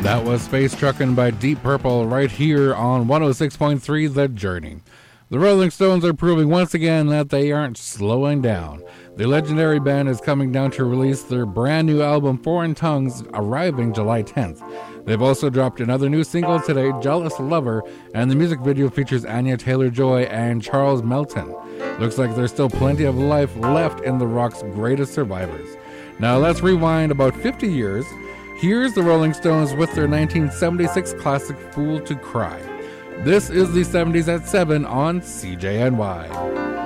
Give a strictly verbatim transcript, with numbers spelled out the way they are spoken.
That was Space Truckin' by Deep Purple right here on one oh six point three The Journey. The Rolling Stones are proving once again that they aren't slowing down. The legendary band is coming down to release their brand new album Foreign Tongues, arriving July tenth. They've also dropped another new single today, Jealous Lover, and the music video features Anya Taylor-Joy and Charles Melton. Looks like there's still plenty of life left in the rock's greatest survivors. Now let's rewind about fifty years. Here's the Rolling Stones with their nineteen seventy-six classic Fool to Cry. This is the seventies at seven on C J N Y.